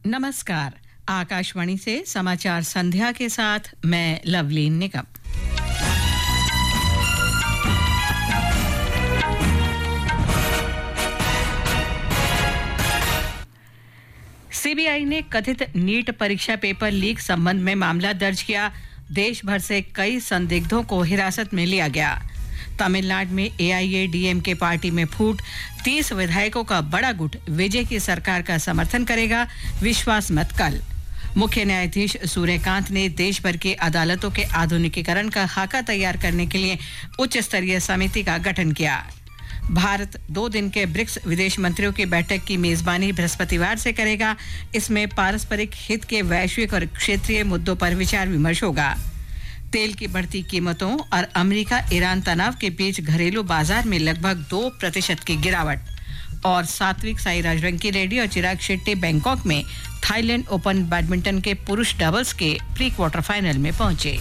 नमस्कार। आकाशवाणी से समाचार संध्या के साथ मैं लवलीन निगम। सीबीआई ने कथित नीट परीक्षा पेपर लीक संबंध में मामला दर्ज किया। देश भर से कई संदिग्धों को हिरासत में लिया गया। तमिलनाडु में एआईएडीएमके पार्टी में फूट, 30 विधायकों का बड़ा गुट विजय की सरकार का समर्थन करेगा, विश्वास मत कल। मुख्य न्यायाधीश सूर्यकांत ने देश भर की अदालतों के आधुनिकीकरण का खाका तैयार करने के लिए उच्च स्तरीय समिति का गठन किया। भारत 2 दिन के ब्रिक्स विदेश मंत्रियों की बैठक की मेजबानी बृहस्पतिवार से करेगा। इसमें पारस्परिक हित के वैश्विक और क्षेत्रीय मुद्दों पर विचार विमर्श होगा। तेल की बढ़ती कीमतों और अमेरिका ईरान तनाव के बीच घरेलू बाजार में लगभग 2% की गिरावट। और सात्विक साईराज रंकीरेड्डी और चिराग शेट्टी बैंकॉक में थाईलैंड ओपन बैडमिंटन के पुरुष डबल्स के प्री क्वार्टर फाइनल में पहुंचे।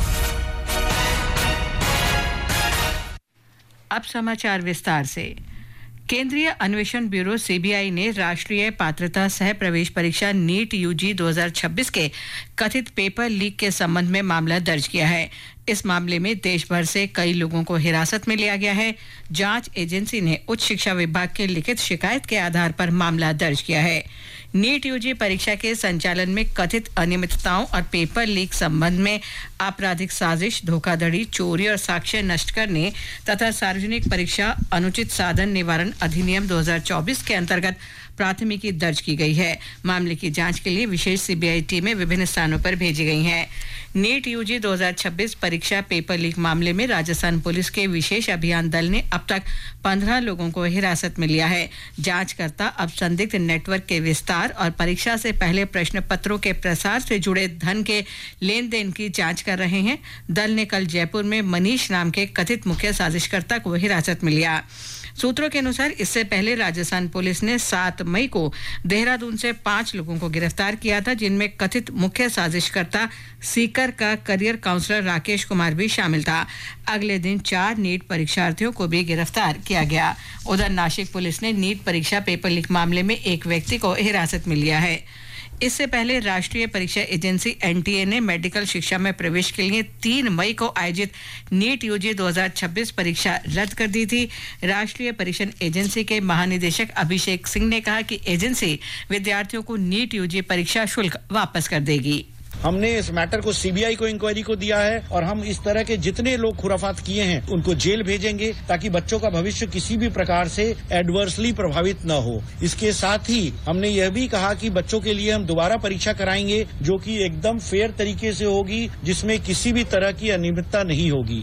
अब समाचार विस्तार से। केंद्रीय अन्वेषण ब्यूरो सीबीआई ने राष्ट्रीय पात्रता सह प्रवेश परीक्षा नीट यूजी 2026 के कथित पेपर लीक के संबंध में मामला दर्ज किया है। इस मामले में देश भर से कई लोगों को हिरासत में लिया गया है। जांच एजेंसी ने उच्च शिक्षा विभाग के लिखित शिकायत के आधार पर मामला दर्ज किया है। नीट यूजी परीक्षा के संचालन में कथित अनियमितताओं और पेपर लीक संबंध में आपराधिक साजिश, धोखाधड़ी, चोरी और साक्ष्य नष्ट करने तथा सार्वजनिक परीक्षा अनुचित साधन निवारण अधिनियम 2024 के अंतर्गत प्राथमिकी दर्ज की गई है। मामले की जांच के लिए विशेष सीबीआई टीमें विभिन्न स्थानों पर भेजी गई हैं। नीट यूजी 2026 परीक्षा पेपर लीक मामले में राजस्थान पुलिस के विशेष अभियान दल ने अब तक 15 लोगों को हिरासत में लिया है। जांचकर्ता अब संदिग्ध नेटवर्क के विस्तार और परीक्षा से पहले प्रश्न पत्रों के प्रसार से जुड़े धन के लेन देन की जांच कर रहे हैं। दल ने कल जयपुर में मनीष नाम के कथित मुख्य साजिशकर्ता को हिरासत में लिया। सूत्रों के अनुसार इससे पहले राजस्थान पुलिस ने 7 मई को देहरादून से 5 लोगों को गिरफ्तार किया था, जिनमें कथित मुख्य साजिशकर्ता सीकर का करियर काउंसलर राकेश कुमार भी शामिल था। अगले दिन 4 नीट परीक्षार्थियों को भी गिरफ्तार किया गया। उधर नासिक पुलिस ने नीट परीक्षा पेपर लीक मामले में एक व्यक्ति को हिरासत में लिया है। इससे पहले राष्ट्रीय परीक्षा एजेंसी एनटीए ने मेडिकल शिक्षा में प्रवेश के लिए 3 मई को आयोजित नीट यूजी 2026 परीक्षा रद्द कर दी थी। राष्ट्रीय परीक्षा एजेंसी के महानिदेशक अभिषेक सिंह ने कहा कि एजेंसी विद्यार्थियों को नीट यूजी परीक्षा शुल्क वापस कर देगी। हमने इस मैटर को सीबीआई को इंक्वायरी को दिया है और हम इस तरह के जितने लोग खुराफात किए हैं उनको जेल भेजेंगे ताकि बच्चों का भविष्य किसी भी प्रकार से एडवर्सली प्रभावित न हो। इसके साथ ही हमने यह भी कहा कि बच्चों के लिए हम दोबारा परीक्षा कराएंगे जो कि एकदम फेयर तरीके से होगी, जिसमें किसी भी तरह की अनियमितता नहीं होगी।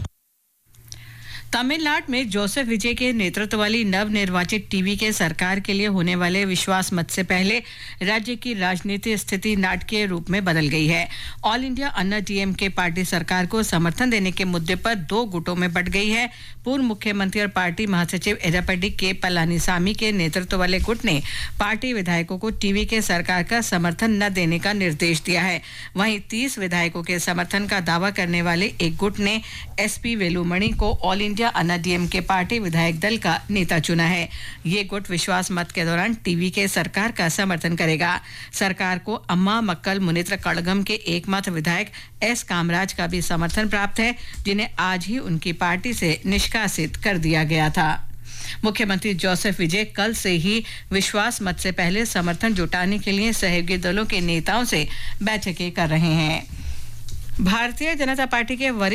तमिलनाडु में जोसेफ विजय के नेतृत्व वाली नवनिर्वाचित टीवी के सरकार के लिए होने वाले विश्वास मत से पहले राज्य की राजनीतिक स्थिति नाटकीय रूप में बदल गई है। ऑल इंडिया अन्ना डीएमके पार्टी सरकार को समर्थन देने के मुद्दे पर 2 गुटों में बंट गई है। पूर्व मुख्यमंत्री और पार्टी महासचिव एडापड्डी के पलानीसामी के नेतृत्व वाले गुट ने पार्टी विधायकों को टीवी के सरकार का समर्थन न देने का निर्देश दिया है। वहीं 30 विधायकों के समर्थन का दावा करने वाले एक गुट ने एसपी वेलुमणि को ऑल इंडिया अन्ना डीएमके पार्टी विधायक दल का नेता चुना है। ये गुट विश्वास मत के दौरान टीवी के सरकार का समर्थन करेगा। सरकार को अम्मा मक्कल मुनित्र कड़गम के एकमात्र विधायक एस कामराज का भी समर्थन प्राप्त है, जिन्हें आज ही उनकी पार्टी से निष्कासित कर दिया गया था। मुख्यमंत्री जोसेफ विजय कल से ही विश्वास मत से पहले समर्थन जुटाने के लिए सहयोगी दलों के नेताओं से बैठकें कर रहे हैं। भारतीय जनता पार्टी के वरिष्ठ